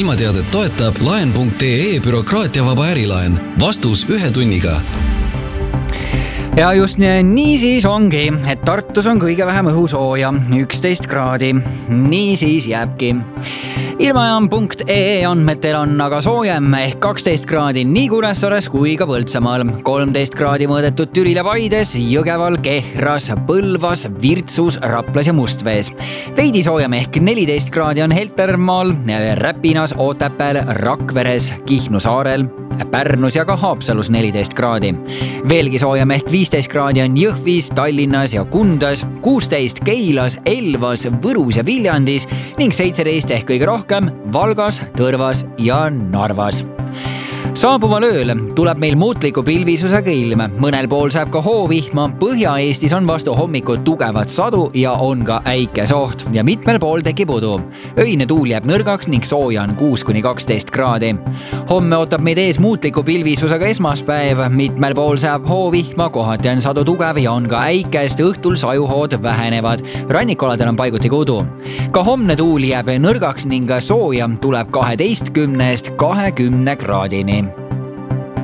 ilmateadet toetab laen.ee bürokraatiavaba ärilaen. Vastus 1 tunniga. Ja just nii siis ongi, et Tartus on kõige vähem õhusooja, 11 kraadi. Nii siis jääbki. Ilmajaam.ee andmetel on aga soojem ehk 12 kraadi nii Kuressaares kui ka Põltsamaal. 13 kraadi mõõdetud Türil ja Paides, Jõgeval, Kehras, Põlvas, Virtsus, Raplas ja Mustvees. Veidi soojem ehk 14 kraadi on Heltermaal, Räpinas, Otepääl, Rakveres, Kihnu saarel, Pärnus ja ka Haapsalus 14 kraadi. Veelgi soojem ehk 15 kraadi on Jõhvis, Tallinnas ja Kundas, 16 Keilas, Elvas, Võrus ja Viljandis ning 17 ehk kõige rohkem Valgas, Tõrvas ja Narvas. Saabuval ööl tuleb meil muutliku pilvisusega ilm. Mõnel pool saab ka hoovihma. Põhja-Eestis on vastu hommikut tugevat sadu ja on ka äikesoht ja mitmel pool tekib udu. Öine tuul jääb nõrgaks ning sooja on 6-12 kraadi. Homme ootab meid ees muutliku pilvisusega esmaspäev. Mitmel pool saab hoovihma, kohati on sadu tugev ja on ka äikest. Õhtul sajuhood vähenevad. Rannikoladel on paiguti udu. Ka homne tuul jääb nõrgaks ning sooja tuleb 12-20 kraadini.